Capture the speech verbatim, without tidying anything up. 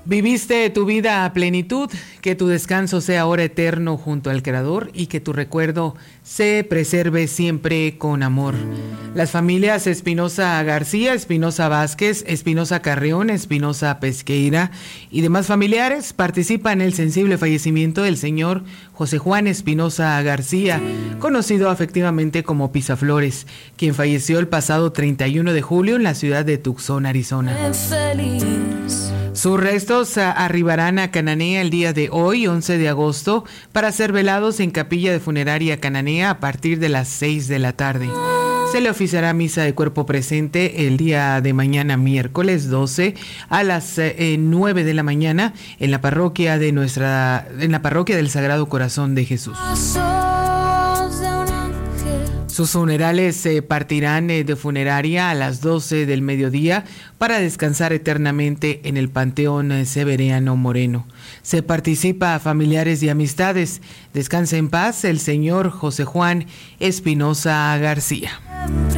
Viviste tu vida a plenitud, que tu descanso sea ahora eterno junto al Creador y que tu recuerdo se preserve siempre con amor. Las familias Espinosa García, Espinosa Vázquez, Espinosa Carreón, Espinosa Pesqueira y demás familiares participan en el sensible fallecimiento del señor José Juan Espinosa García, conocido afectivamente como Pisaflores, quien falleció el pasado treinta y uno de julio en la ciudad de Tucson, Arizona. Sus restos arribarán a Cananea el día de hoy, once de agosto, para ser velados en Capilla de Funeraria Cananea a partir de las seis de la tarde. Se le oficiará misa de cuerpo presente el día de mañana, miércoles doce, a las eh, nueve de la mañana en la parroquia de nuestra, en la parroquia del Sagrado Corazón de Jesús. Sus funerales se partirán de funeraria a las doce del mediodía para descansar eternamente en el Panteón Severiano Moreno. Se participa a familiares y amistades. Descansa en paz el señor José Juan Espinosa García.